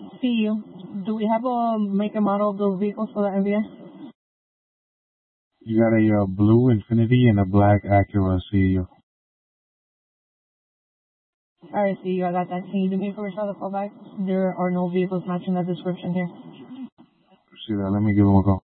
See you. Do we have a make and model of those vehicles for the MVA? You got a blue Infinity and a black Acura CEO. Alright, see you. I got that. Can you do me a favor, the call back? There are no vehicles matching that description here. See that? Let me give him a call.